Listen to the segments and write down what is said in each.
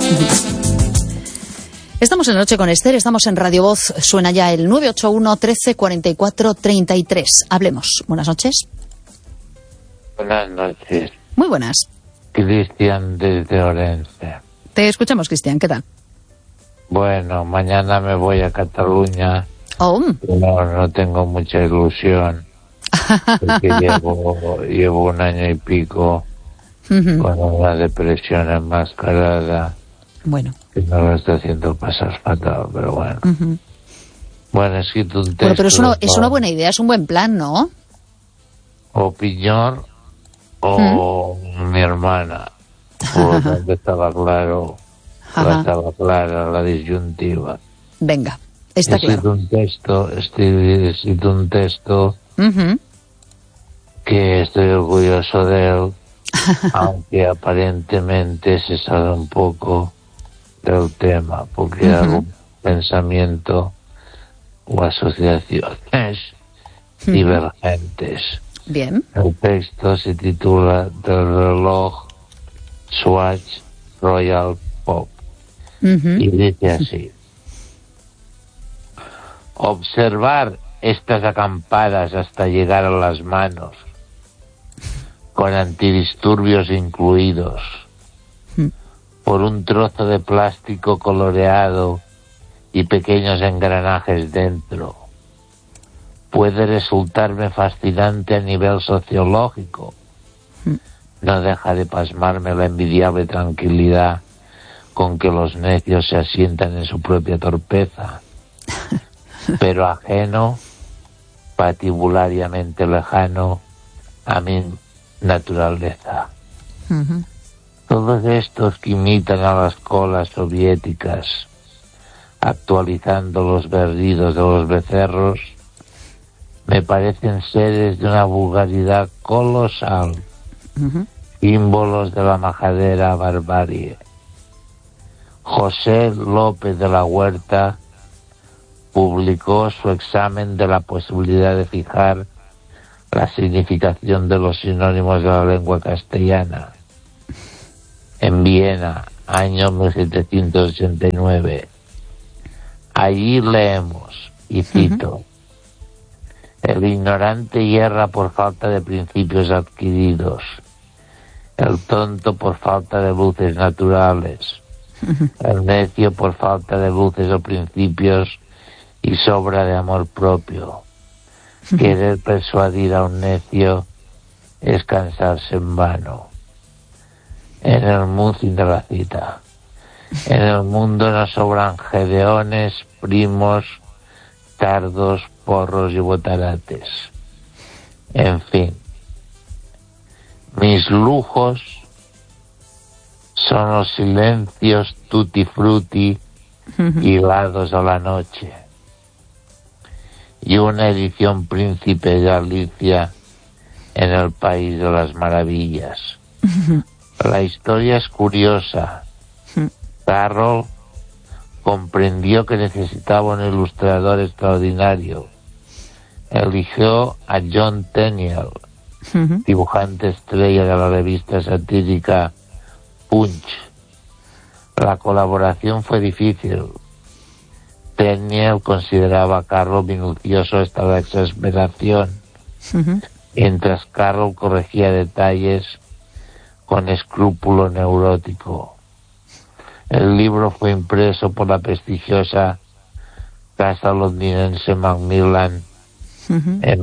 Estamos en Noche con Esther, estamos en Radio Voz, suena ya el 981 13 44 33. Hablemos. Buenas noches. Buenas noches. Muy buenas. Cristian desde Orense. Te escuchamos, Cristian, ¿qué tal? Bueno, mañana me voy a Cataluña. Oh. No tengo mucha ilusión. Porque llevo un año y pico con una depresión enmascarada. Bueno. Que me lo está haciendo pasar fatal, pero bueno. Bueno, he escrito un texto. Bueno, pero es una buena idea, es un buen plan, ¿no? O Piñor o mi hermana. Por lo tanto estaba claro, la disyuntiva. Venga, está claro. He escrito un texto que estoy orgulloso de él, aunque aparentemente se sale un poco del tema, porque hago pensamiento o asociaciones divergentes. Bien. El texto se titula Del reloj Swatch Royal Pop y dice así: observar estas acampadas hasta llegar a las manos, con antidisturbios incluidos, por un trozo de plástico coloreado y pequeños engranajes dentro, puede resultarme fascinante a nivel sociológico. No deja de pasmarme la envidiable tranquilidad con que los necios se asientan en su propia torpeza, pero ajeno, patibulariamente lejano, a mi naturaleza. Todos estos que imitan a las colas soviéticas, actualizando los berridos de los becerros, me parecen seres de una vulgaridad colosal, símbolos de la majadera barbarie. José López de la Huerta publicó su examen de la posibilidad de fijar la significación de los sinónimos de la lengua castellana en Viena, año 1789. Allí leemos, y cito: el ignorante hierra por falta de principios adquiridos, el tonto por falta de luces naturales, el necio por falta de luces o principios y sobra de amor propio. Querer persuadir a un necio es cansarse en vano. En el mundo, fin de la cita. En el mundo no sobran gedeones, primos, tardos, porros y botarates. En fin, mis lujos son los silencios tutti frutti hilados a la noche, y una edición Príncipe de Alicia en el País de las Maravillas. La historia es curiosa. Carroll comprendió que necesitaba un ilustrador extraordinario. Eligió a John Tenniel, dibujante estrella de la revista satírica Punch. La colaboración fue difícil. Tenniel consideraba a Carroll minucioso hasta la exasperación, mientras Carroll corregía detalles con escrúpulo neurótico. El libro fue impreso por la prestigiosa casa londinense Macmillan en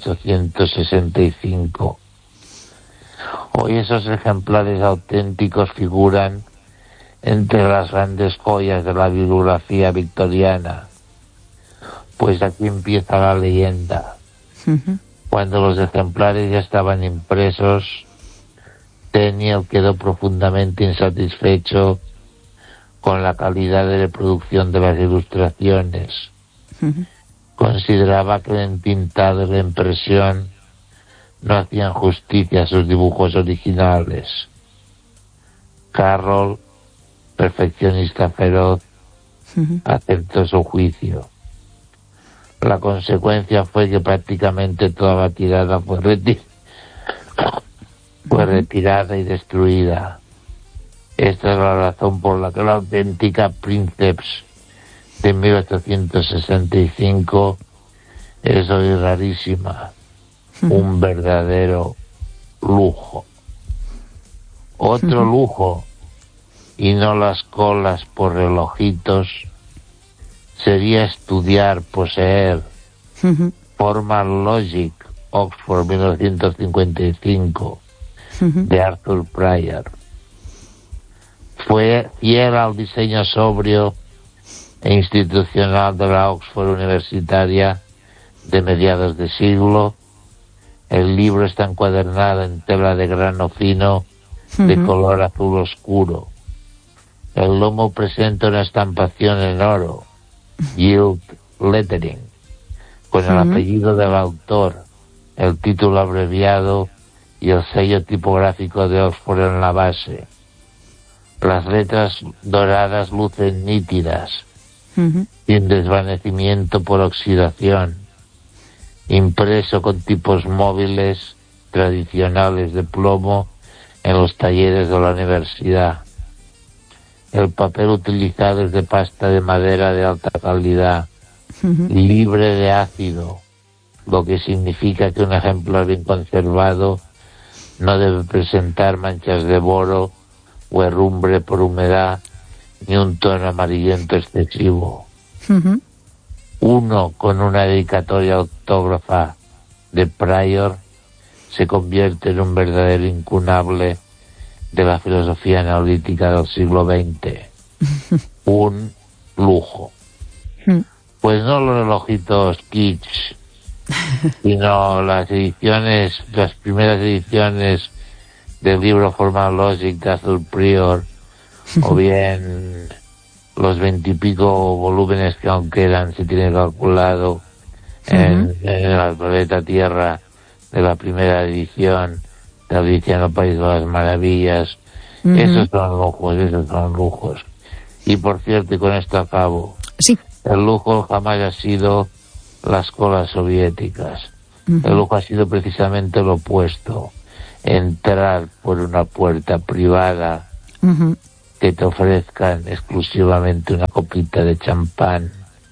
1865. Hoy esos ejemplares auténticos figuran entre las grandes joyas de la bibliografía victoriana, pues aquí empieza la leyenda. Cuando los ejemplares ya estaban impresos, Tenniel quedó profundamente insatisfecho con la calidad de reproducción de las ilustraciones. Consideraba que el entintado y la impresión no hacían justicia a sus dibujos originales. Carroll, perfeccionista feroz, aceptó su juicio. La consecuencia fue que prácticamente toda la tirada fue retirada y destruida. Esta es la razón por la que la auténtica Princeps de 1865 es hoy rarísima. Un verdadero lujo. Otro lujo, y no las colas por relojitos, sería estudiar, poseer Formal Logic, Oxford 1955, de Arthur Prior. Fue fiel al diseño sobrio e institucional de la Oxford universitaria de mediados de siglo. El libro está encuadernado en tela de grano fino de color azul oscuro. El lomo presenta una estampación en oro, gilt lettering, con el apellido del autor, el título abreviado y el sello tipográfico de Oxford en la base. Las letras doradas lucen nítidas, sin desvanecimiento por oxidación, impreso con tipos móviles tradicionales de plomo en los talleres de la universidad. El papel utilizado es de pasta de madera de alta calidad, libre de ácido, lo que significa que un ejemplar bien conservado no debe presentar manchas de boro o herrumbre por humedad, ni un tono amarillento excesivo. Uno con una dedicatoria autógrafa de Prior se convierte en un verdadero incunable de la filosofía analítica del siglo XX. Un lujo. Pues no los relojitos kitsch, sino las primeras ediciones del libro Formal Logic de Arthur Prior, o bien los 20 y pico volúmenes que aún quedan, se tiene calculado en la planeta Tierra, de la primera edición de Alicia en el País de las Maravillas. Esos son lujos. Y por cierto, y con esto acabo, el lujo jamás ha sido las colas soviéticas. El lujo ha sido precisamente lo opuesto: entrar por una puerta privada, que te ofrezcan exclusivamente una copita de champán,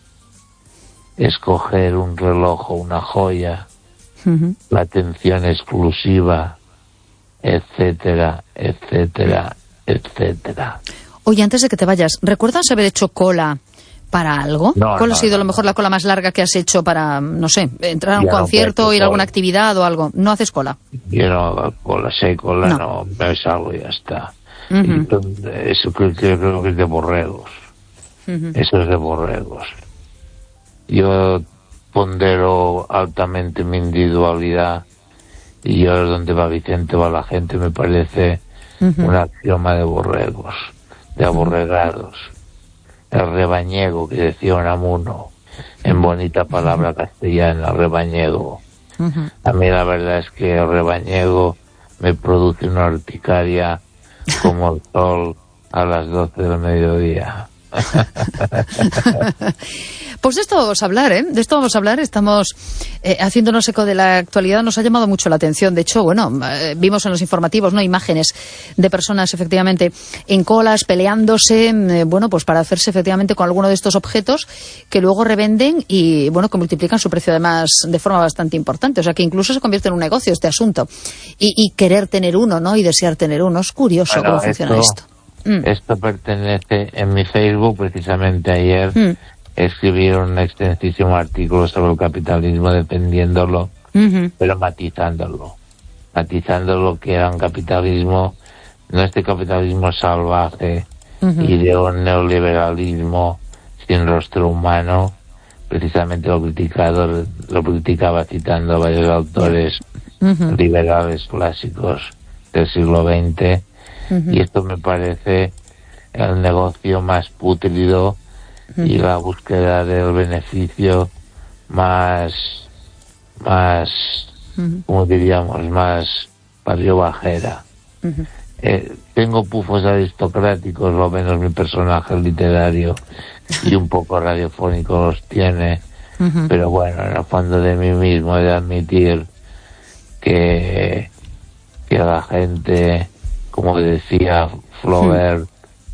escoger un reloj o una joya, la atención exclusiva, etcétera, etcétera, etcétera. Oye, antes de que te vayas, ¿recuerdas haber hecho cola para algo? ¿Cuál ha sido a lo mejor la cola más larga que has hecho para, no sé, entrar a un concierto, ir a alguna actividad o algo? ¿No haces cola? Yo no hago cola, no, me salgo y ya está. Eso creo que es de borregos. Eso es de borregos. Yo pondero altamente mi individualidad, y yo, donde va Vicente va la gente, me parece un axioma de borregos, de aborregados. El rebañego, que decía Unamuno, en bonita palabra castellana, rebañego. A mí la verdad es que el rebañego me produce una urticaria como el sol a las 12 del mediodía. Pues de esto vamos a hablar, De esto vamos a hablar. Estamos haciéndonos eco de la actualidad. Nos ha llamado mucho la atención. De hecho, vimos en los informativos, imágenes de personas efectivamente en colas, peleándose, pues para hacerse efectivamente con alguno de estos objetos que luego revenden y, que multiplican su precio además de forma bastante importante. O sea, que incluso se convierte en un negocio este asunto. Y querer tener uno, y desear tener uno. Es curioso cómo funciona esto. Esto pertenece, en mi Facebook, precisamente ayer, escribieron un extensísimo artículo sobre el capitalismo, defendiéndolo, pero matizándolo que era un capitalismo, no este capitalismo salvaje y de un neoliberalismo sin rostro humano. Precisamente lo criticaba citando a varios autores liberales clásicos del siglo XX. Y esto me parece el negocio más pútrido y la búsqueda del beneficio más como diríamos, más pariobajera. Tengo pufos aristocráticos, lo menos mi personaje literario, y un poco radiofónico los tiene, pero bueno, en el fondo de mí mismo he de admitir que la gente como decía Flaubert,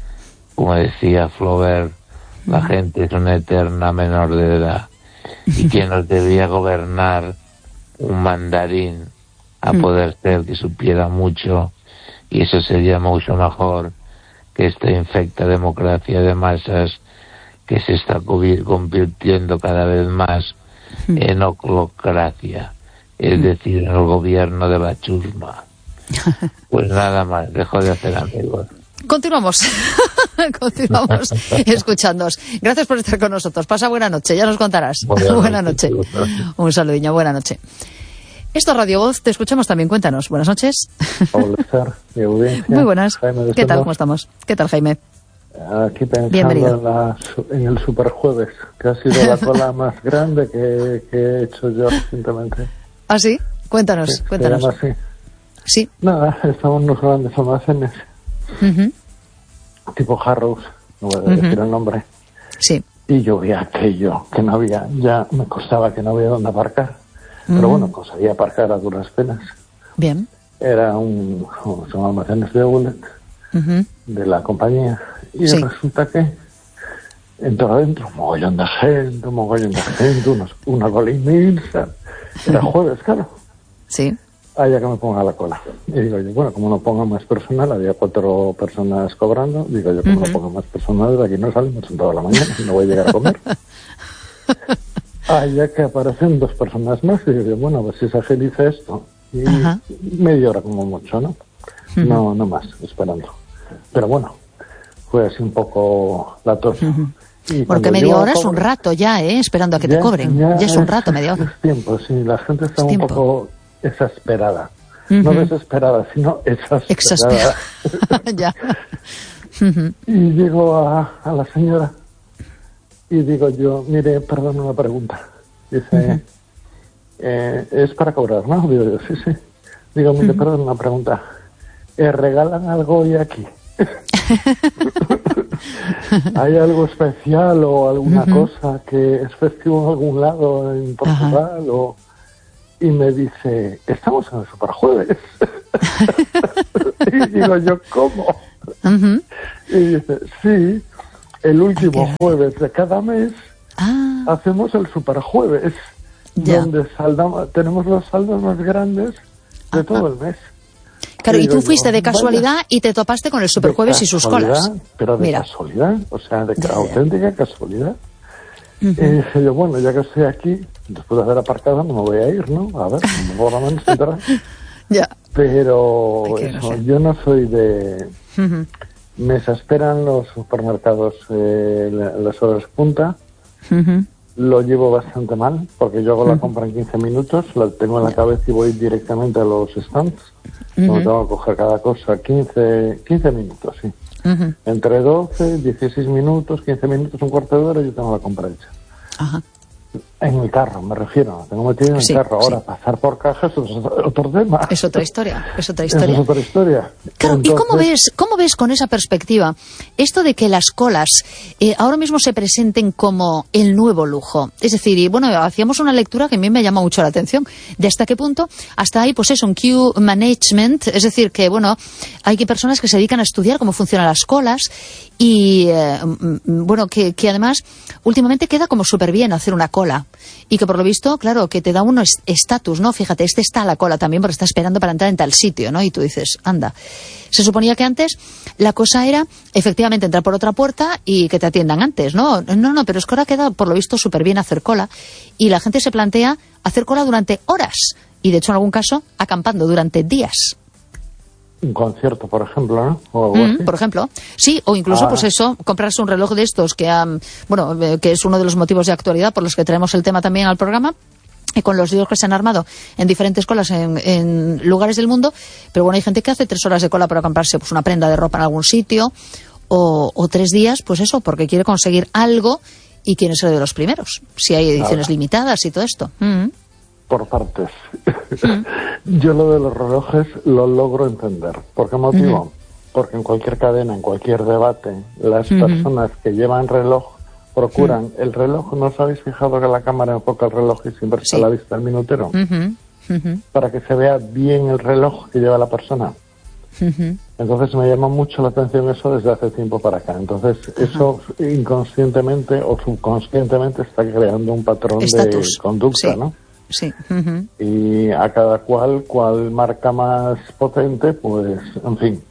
la gente es una eterna menor de edad, y que nos debía gobernar un mandarín, a poder ser que supiera mucho, y eso sería mucho mejor que esta infecta democracia de masas que se está convirtiendo cada vez más en oclocracia, es decir, en el gobierno de la chusma. Pues nada más, dejo de hacer amigos. Continuamos escuchándoos. Gracias por estar con nosotros. Pasa buena noche, ya nos contarás. Buena noche. Un saludinho, buena noche. Esto es Radio Voz, te escuchamos también, cuéntanos. Buenas noches. Hola, Esther, mi audiencia. Muy buenas. Jaime, ¿Qué tal? ¿Cómo estamos? ¿Qué tal, Jaime? Aquí pensando en el Superjueves, que ha sido la cola más grande que he hecho yo recientemente. ¿Ah, sí? Cuéntanos, sí, cuéntanos. Se llama así. Sí. Nada, estaban unos grandes almacenes, tipo Harrows, no voy a decir el nombre. Sí. Y yo vi aquello, que no había, ya me costaba que no había dónde aparcar. Pero bueno, conseguí aparcar a duras penas. Bien. Son almacenes de outlet de la compañía. Y resulta que entró adentro un mogollón de gente, una cola inmensa. Era jueves, claro. Sí. Ya que me ponga la cola. Y digo yo, bueno, como no ponga más personal, había 4 personas cobrando, digo yo, como no ponga más personal, de aquí no salimos en toda la mañana, no voy a llegar a comer. Ya que aparecen 2 personas más, y digo, bueno, a ver si se agiliza esto. Y media hora como mucho, ¿no? No más, esperando. Pero bueno, fue así un poco la tos. Porque media hora es un rato ya, esperando a que te cobren. Ya es un rato, media hora. Es tiempo, sí, la gente está un poco exasperada. No desesperada, sino exasperada. Ya. Y llego a la señora y digo yo, mire, perdón, una pregunta. Dice, es para cobrar, ¿no? Digo yo, sí. Digo, mire, perdón, una pregunta. ¿Regalan algo hoy aquí? ¿Hay algo especial o alguna cosa que es festivo en algún lado, en Portugal? Y me dice, estamos en el Superjueves. Y digo yo, ¿cómo? Y dice, sí, el último jueves de cada mes hacemos el Superjueves, donde tenemos los saldos más grandes de todo el mes. Claro, y tú fuiste de casualidad y te topaste con el Superjueves y sus colas. Pero de casualidad, o sea, de auténtica casualidad. Y dije yo, bueno, ya que estoy aquí, después de haber aparcado, no me voy a ir, ¿no? A ver, por lo menos entrar. Pero eso, yo no soy de... Me exasperan los supermercados las horas punta. Lo llevo bastante mal, porque yo hago la compra en 15 minutos, la tengo en la cabeza y voy directamente a los stands. No tengo que coger cada cosa 15 minutos, sí. Entre 12, 16 minutos, 15 minutos, un cuarto de hora, yo tengo la compra hecha. En el carro, me refiero. Tengo metido en el carro. Ahora, pasar por cajas es otro tema. Es otra historia. Eso es otra historia. Claro, entonces... ¿Y cómo ves con esa perspectiva esto de que las colas ahora mismo se presenten como el nuevo lujo? Es decir, y bueno, hacíamos una lectura que a mí me llama mucho la atención. ¿De hasta qué punto? Hasta ahí, pues eso, un queue management. Es decir, que bueno, hay personas que se dedican a estudiar cómo funcionan las colas y bueno, que además últimamente queda como súper bien hacer una cola. Y que por lo visto, claro, que te da un estatus, ¿no? Fíjate, está a la cola también porque está esperando para entrar en tal sitio, ¿no? Y tú dices, anda. Se suponía que antes la cosa era efectivamente entrar por otra puerta y que te atiendan antes, ¿no? No, pero es que ahora queda por lo visto súper bien hacer cola y la gente se plantea hacer cola durante horas y de hecho en algún caso acampando durante días. Un concierto, por ejemplo, ¿no? O algo así. Por ejemplo, sí, o incluso, pues eso, comprarse un reloj de estos que que es uno de los motivos de actualidad por los que traemos el tema también al programa, con los líos que se han armado en diferentes colas en lugares del mundo, pero bueno, hay gente que hace 3 horas de cola para comprarse pues una prenda de ropa en algún sitio, o 3 días, pues eso, porque quiere conseguir algo y quiere ser de los primeros, si hay ediciones limitadas y todo esto. Por partes. Yo lo de los relojes lo logro entender. ¿Por qué motivo? Porque en cualquier cadena, en cualquier debate, las personas que llevan reloj procuran el reloj. ¿No os habéis fijado que la cámara enfoca el reloj y siempre está a la vista el minutero? Para que se vea bien el reloj que lleva la persona. Entonces me llama mucho la atención eso desde hace tiempo para acá. Entonces eso inconscientemente o subconscientemente está creando un patrón de conducta, ¿no? Sí. Y a cada cual marca más potente, pues, en fin.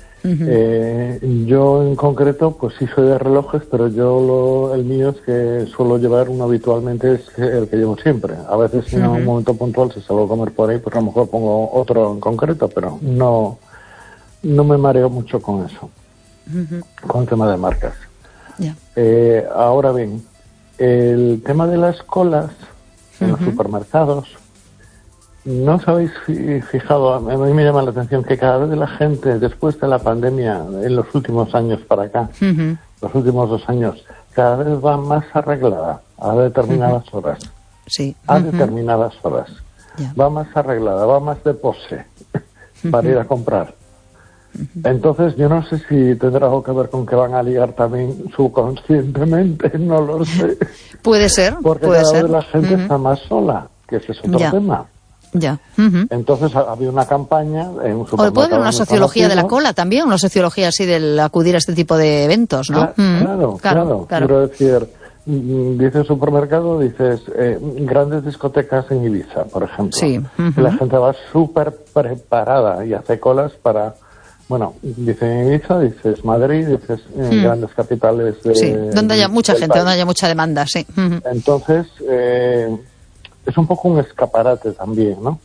Yo en concreto, pues sí soy de relojes, pero el mío es que suelo llevar uno habitualmente, es el que llevo siempre. A veces en un momento puntual, si salgo a comer por ahí, pues a lo mejor pongo otro en concreto, pero no me mareo mucho con eso, con el tema de marcas. Ahora bien, el tema de las colas en los supermercados, ¿no os habéis fijado? A mí me llama la atención que cada vez la gente, después de la pandemia, en los últimos años para acá, los últimos 2 años, cada vez va más arreglada a determinadas horas. Sí. A determinadas horas. Va más arreglada, va más de pose para ir a comprar. Entonces, yo no sé si tendrá algo que ver con que van a ligar también subconscientemente, no lo sé. Puede ser, porque cada vez la gente está más sola, que ese es otro tema. Entonces había una campaña en un supermercado. O puede haber una sociología de la cola también, una sociología así del acudir a este tipo de eventos, ¿no? Claro. Quiero decir, dices supermercado, dices grandes discotecas en Ibiza, por ejemplo. Sí. La gente va súper preparada y hace colas para... Bueno, dices Ibiza, dices Madrid, dices grandes capitales de... Sí, donde haya mucha gente, donde haya mucha demanda, sí. Entonces... es un poco un escaparate también, ¿no?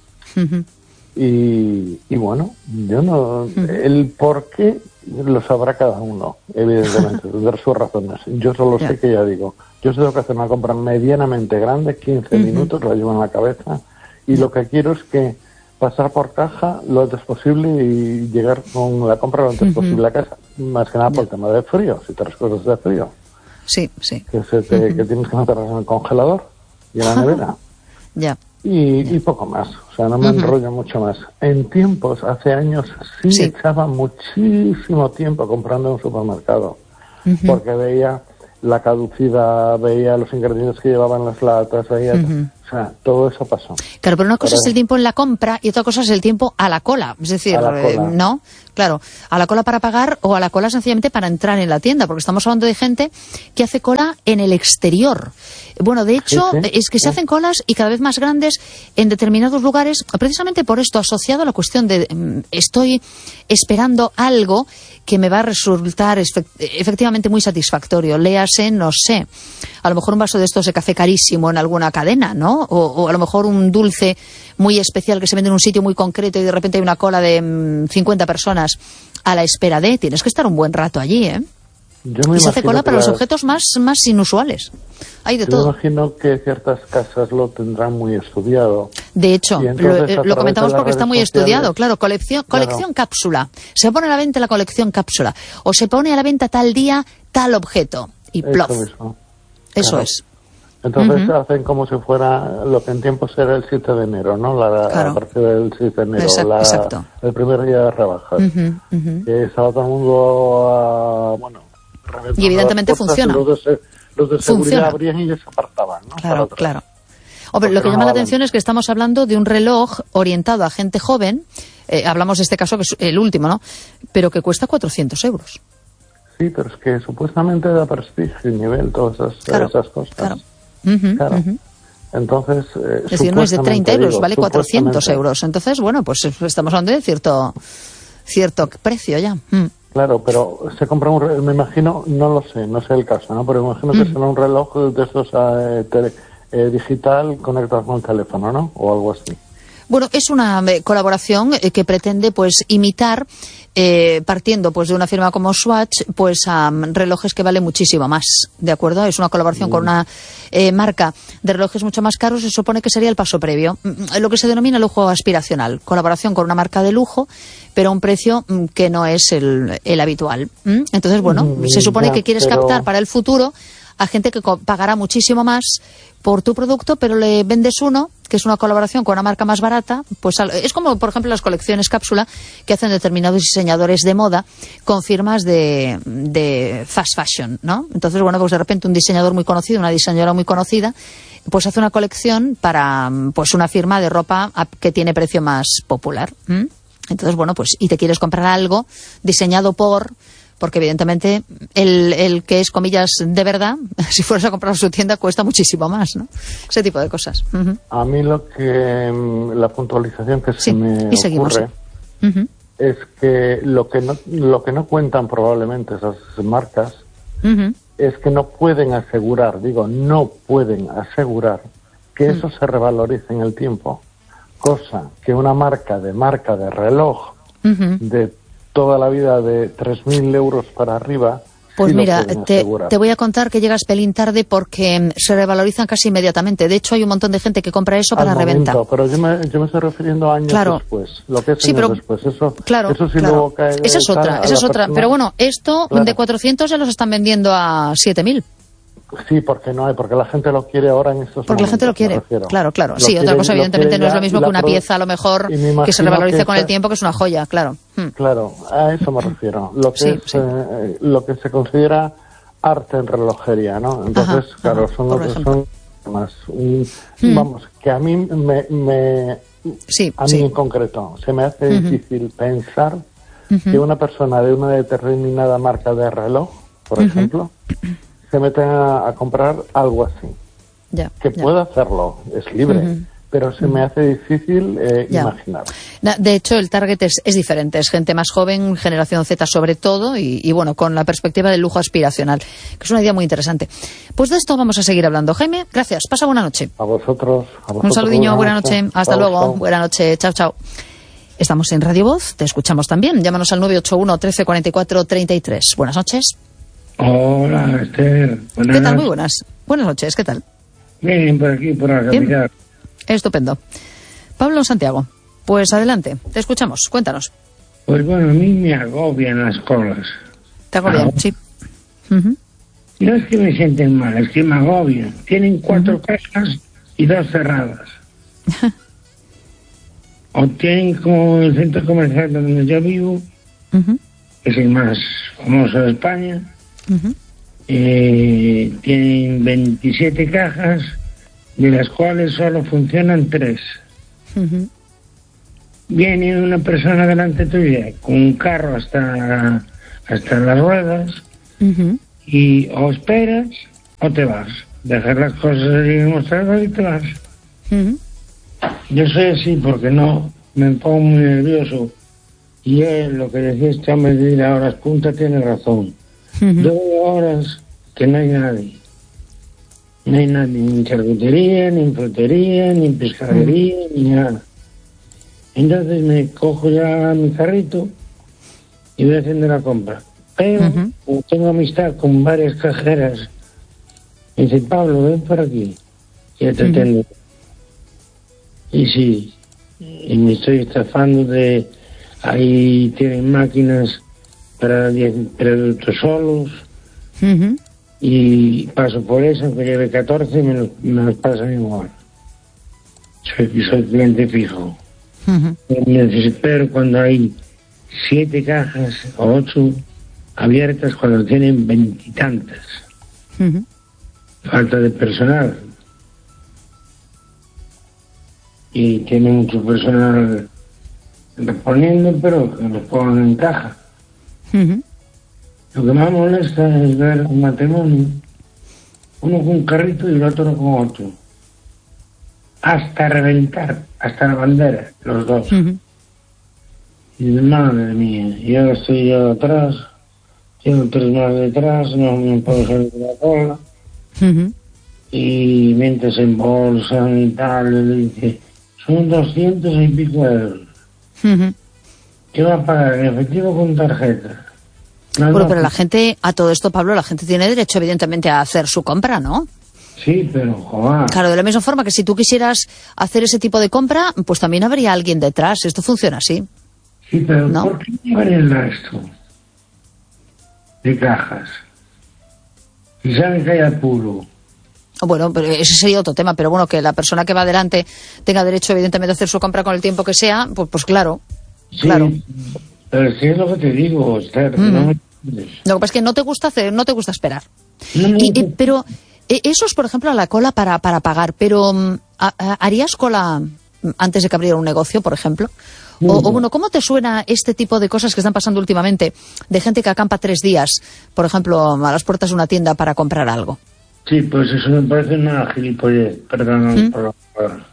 Y bueno, yo no... El por qué lo sabrá cada uno, evidentemente, de sus razones. Yo solo sé que, ya digo, yo tengo que hacer una compra medianamente grande, 15 minutos, la llevo en la cabeza, y lo que quiero es que pasar por caja lo antes posible y llegar con la compra lo antes posible a casa. Más que nada por el tema de frío, si traes cosas de frío. Sí. Que tienes que meterlas en el congelador y en la nevera. Y poco más, o sea, no me enrollo mucho más. En tiempos, hace años, sí echaba muchísimo tiempo comprando en un supermercado, porque veía la caducidad, veía los ingredientes que llevaban las latas, veía... O sea, todo eso pasó. Claro, pero una cosa es el tiempo en la compra y otra cosa es el tiempo a la cola. Es decir, ¿no? Claro, a la cola para pagar o a la cola sencillamente para entrar en la tienda, porque estamos hablando de gente que hace cola en el exterior. Bueno, de hecho, es que se hacen colas y cada vez más grandes en determinados lugares, precisamente por esto, asociado a la cuestión de estoy esperando algo que me va a resultar efectivamente muy satisfactorio. Léase, no sé, a lo mejor un vaso de estos de café carísimo en alguna cadena, ¿no? O a lo mejor un dulce muy especial que se vende en un sitio muy concreto y de repente hay una cola de 50 personas a la espera de... Tienes que estar un buen rato allí, ¿eh? Y se hace cola para los objetos más inusuales. Hay de todo. Yo imagino que ciertas casas lo tendrán muy estudiado. De hecho, lo comentamos porque está muy estudiado. Claro, colección cápsula. Se pone a la venta la colección cápsula. O se pone a la venta tal día, tal objeto. Y plof. Eso es. Entonces hacen como si fuera lo que en tiempos era el 7 de enero, ¿no? A partir del 7 de enero, exacto. El primer día de rebajas. Que estaba todo el mundo, y evidentemente funciona. Los de seguridad abrían y se apartaban, ¿no? Claro. Hombre, lo que llama la atención es que estamos hablando de un reloj orientado a gente joven, hablamos de este caso que es el último, ¿no? Pero que cuesta 400 euros. Sí, pero es que supuestamente da prestigio, nivel, todas esas cosas. Claro. Entonces, es decir, no es de 30 euros, vale 400 euros. Entonces, bueno, pues estamos hablando de cierto precio ya. Claro, pero se compra un reloj, me imagino, no lo sé, no sé el caso, ¿no? Pero me imagino que será un reloj de estos digital conectado con el teléfono, ¿no? O algo así. Bueno, es una colaboración que pretende pues imitar, partiendo pues de una firma como Swatch, pues a relojes que valen muchísimo más, ¿de acuerdo? Es una colaboración con una marca de relojes mucho más caros, se supone que sería el paso previo, lo que se denomina lujo aspiracional, colaboración con una marca de lujo, pero a un precio que no es el habitual. Entonces, bueno, se supone que quieres captar para el futuro a gente que pagará muchísimo más por tu producto, pero le vendes uno, que es una colaboración con una marca más barata, pues es como, por ejemplo, las colecciones cápsula que hacen determinados diseñadores de moda con firmas de fast fashion, ¿no? Entonces, bueno, pues de repente un diseñador muy conocido, una diseñadora muy conocida, pues hace una colección para pues una firma de ropa que tiene precio más popular. Entonces, bueno, pues, y te quieres comprar algo diseñado porque evidentemente el que es, comillas, de verdad, si fueras a comprar a su tienda cuesta muchísimo más, ¿no? Ese tipo de cosas. Uh-huh. A mí la puntualización que se me ocurre es que lo que no cuentan probablemente esas marcas es que no pueden asegurar que eso se revalorice en el tiempo, cosa que una marca de reloj de toda la vida de 3.000 euros para arriba. Pues sí, mira, te voy a contar que llegas pelín tarde porque se revalorizan casi inmediatamente. De hecho, hay un montón de gente que compra eso para reventa. Pero yo me estoy refiriendo a años después. Lo que es años después. Eso sí luego cae. Esa es otra. Pero bueno, esto de 400 ya los están vendiendo a 7.000. Sí, porque la gente lo quiere ahora en estos momentos. Porque la gente lo quiere, claro. Sí, otra cosa evidentemente no es lo mismo que una pieza, a lo mejor, que se revalorice con el tiempo, que es una joya, claro. Claro, a eso me refiero. Lo que se considera arte en relojería, ¿no? Entonces, son más. Vamos, que a mí en concreto se me hace difícil pensar que una persona de una determinada marca de reloj, por ejemplo, se meten a comprar algo así. Puede hacerlo, es libre, pero se me hace difícil imaginar. De hecho, el target es diferente, es gente más joven, generación Z sobre todo, y bueno, con la perspectiva del lujo aspiracional, que es una idea muy interesante. Pues de esto vamos a seguir hablando. Jaime, gracias, pasa buena noche. A vosotros. Un saludinho, buena noche, hasta luego, buena noche, chao. Estamos en Radio Voz, te escuchamos también, llámanos al 981 13 44 33. Buenas noches. Hola, Esther. ¿Qué tal? Muy buenas. Buenas noches, ¿qué tal? Bien, por aquí, por la capital. Estupendo. Pablo Santiago, pues adelante, te escuchamos, cuéntanos. Pues bueno, a mí me agobian las colas. ¿Te agobian? Sí. No es que me sienten mal, es que me agobian. Tienen 4 cajas y 2 cerradas. O tienen como el centro comercial donde yo vivo, que es el más famoso de España. Tienen 27 cajas, de las cuales solo funcionan 3. Viene una persona delante tuya con un carro hasta las ruedas y o esperas o te vas, dejas las cosas en el mostrador y te vas. Yo soy así porque no me pongo muy nervioso, y él, lo que decía este hombre de ir a horas punta, tiene razón. 2 horas que no hay nadie. No hay nadie, ni en charcutería, ni en frutería, ni en pescadería, ni nada. Entonces me cojo ya mi carrito y voy haciendo la compra. Pero como tengo amistad con varias cajeras, me dice, Pablo, ven por aquí, que te atiendo. Y sí, y me estoy estafando de... Ahí tienen máquinas para 10 productos solos, y paso por eso, aunque lleve 14, me los pasan igual. Soy cliente fijo. Me desespero cuando hay 7 cajas o 8 abiertas cuando tienen 20 y tantas. Falta de personal. Y tiene mucho personal reponiendo, pero que los pongan en caja. Lo que más molesta es ver un matrimonio, uno con un carrito y el otro con otro, hasta reventar, hasta la bandera, los dos. Y de madre mía, y ahora estoy yo atrás, tengo 3 más detrás, no me puedo salir de la cola, y mientras embolsan y tal, le dice, son 200 y pico euros. ¿Qué va a pagar? ¿En efectivo o con tarjeta? Bueno, pero la gente, a todo esto, Pablo, la gente tiene derecho, evidentemente, a hacer su compra, ¿no? Sí, pero, joder. Claro, de la misma forma que si tú quisieras hacer ese tipo de compra, pues también habría alguien detrás. Esto funciona así. Sí, pero ¿no? ¿por qué llevar el resto de cajas? Si saben que hay apuro. Bueno, pero ese sería otro tema, pero bueno, que la persona que va adelante tenga derecho, evidentemente, a hacer su compra con el tiempo que sea, pues claro. Sí, claro. Pero sí es lo que te digo, Esther, no me entiendes. Lo que pasa es que no te gusta hacer, no te gusta esperar. No, pero eso es, por ejemplo, a la cola para pagar, pero ¿harías cola antes de que abriera un negocio, por ejemplo? O bueno, ¿cómo te suena este tipo de cosas que están pasando últimamente? De gente que acampa 3 días, por ejemplo, a las puertas de una tienda para comprar algo. Sí, pues eso me parece una gilipollez, perdón por la palabra.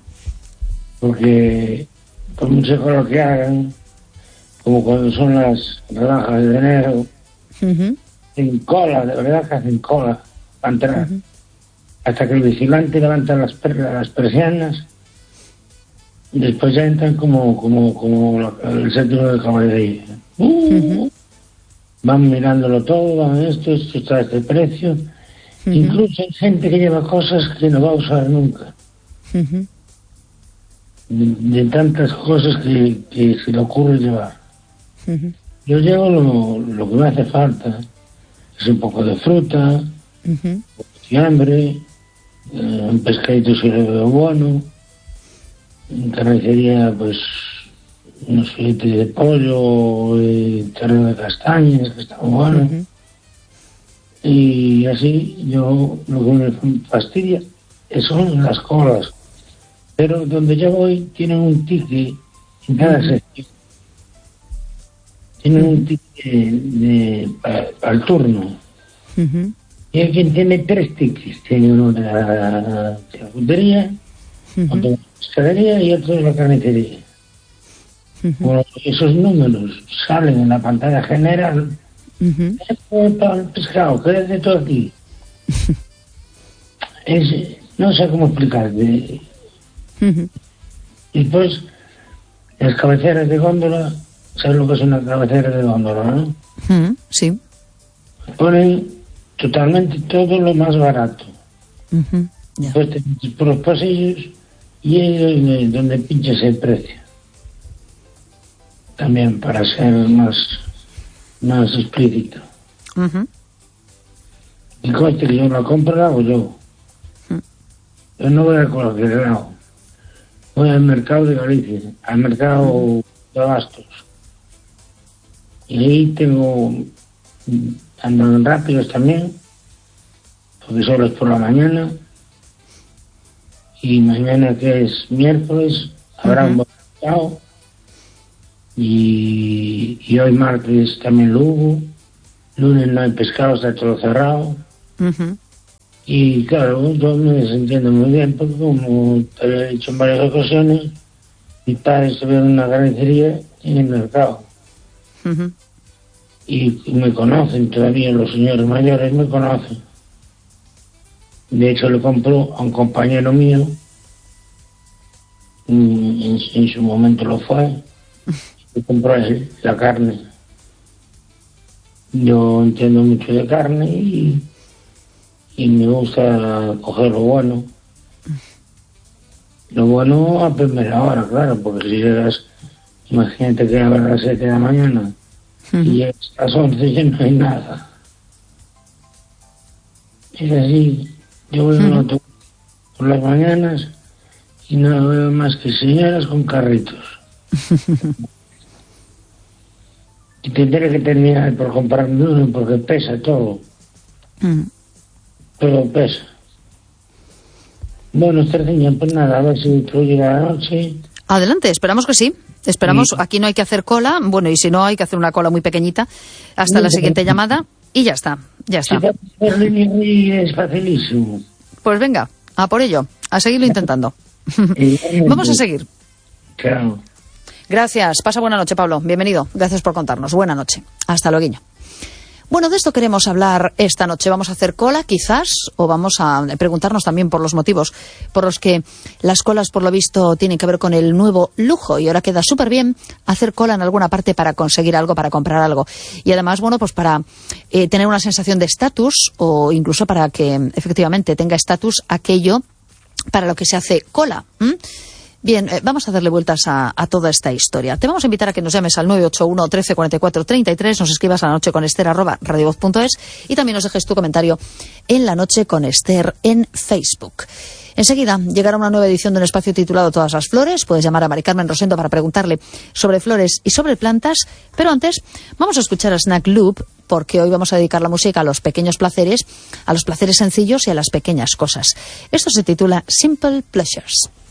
Porque por mucho con lo que hagan, como cuando son las rebajas de enero, en cola, de verdad que hacen cola para entrar. Hasta que el vigilante levanta las persianas, y después ya entran como el centro de caballería. Van mirándolo todo, van esto está a este precio. Incluso hay gente que lleva cosas que no va a usar nunca. De tantas cosas que se le ocurre llevar. Yo llevo lo que me hace falta. Es un poco de fruta, un poco de fiambre, un pescadito si le veo bueno, en carnicería pues unos filetes de pollo, terreno de castañas, que está muy bueno. Y así yo lo que me fastidia son las colas. Pero donde yo voy tienen un ticket en cada sección. Tienen un ticket para el turno. Y hay quien tiene 3 tickets. Tiene uno de la frutería, otro de la pescadería y otro de la carnicería. Bueno, esos números salen en la pantalla general. Para el pescado, quédate todo aquí. No sé cómo explicarte. Y pues las cabeceras de góndola, ¿sabes lo que es una cabecera de góndola, no? Sí. Ponen totalmente todo lo más barato. Pues te metes por los pasillos y es donde pinchas el precio. También para ser más explícito. Y conste que yo la compra la hago yo. Yo no voy a cualquier lado. Voy al mercado de Galicia, al mercado de Abastos. Y ahí andan rápidos también, porque solo es por la mañana. Y mañana, que es miércoles, habrá un buen mercado. Y hoy martes también lo hubo. Lunes no hay pescado, está todo cerrado. Y claro, yo me desentiendo muy bien, porque como te había dicho en varias ocasiones, mi padre se ve en una carnicería en el mercado. Y me conocen todavía, los señores mayores me conocen. De hecho, le compró a un compañero mío, en su momento lo fue, le compró la carne. Yo entiendo mucho de carne y me gusta coger lo bueno. Lo bueno a primera hora, claro, porque si llegas, imagínate que a las 7 de la mañana y llegas a las 11 ya no hay nada. Es así, yo voy en autobús por las mañanas y no veo más que señoras con carritos. Y tendré que terminar por comprarme uno porque pesa todo. Todo pesa. Bueno, Estherciña, pues nada, a ver si fluye la noche. Adelante, esperamos que sí. Esperamos, aquí no hay que hacer cola, bueno, y si no hay que hacer una cola muy pequeñita hasta la siguiente llamada y ya está, ya está. Es facilísimo. Pues venga, a por ello, a seguirlo intentando. Vamos a seguir. Claro. Gracias, pasa buena noche, Pablo, bienvenido, gracias por contarnos, buena noche, hasta luego. Bueno, de esto queremos hablar esta noche. Vamos a hacer cola, quizás, o vamos a preguntarnos también por los motivos por los que las colas, por lo visto, tienen que ver con el nuevo lujo. Y ahora queda súper bien hacer cola en alguna parte para conseguir algo, para comprar algo. Y además, bueno, pues para tener una sensación de estatus o incluso para que efectivamente tenga estatus aquello para lo que se hace cola. Bien, vamos a darle vueltas a toda esta historia. Te vamos a invitar a que nos llames al 981 13 44 33, nos escribas a lanocheconester@radiovoz.es y también nos dejes tu comentario en La Noche con Ester en Facebook. Enseguida llegará una nueva edición de un espacio titulado Todas las Flores. Puedes llamar a Mari Carmen Rosendo para preguntarle sobre flores y sobre plantas, pero antes vamos a escuchar a Snack Loop, porque hoy vamos a dedicar la música a los pequeños placeres, a los placeres sencillos y a las pequeñas cosas. Esto se titula Simple Pleasures.